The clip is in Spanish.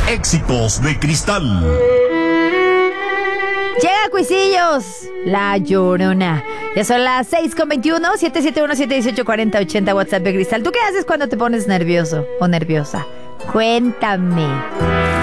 Éxitos de Cristal. Llega Cuisillos, La Llorona. Ya son las 6:21, 771-718-4080, WhatsApp de Cristal. ¿Tú qué haces cuando te pones nervioso o nerviosa? Cuéntame.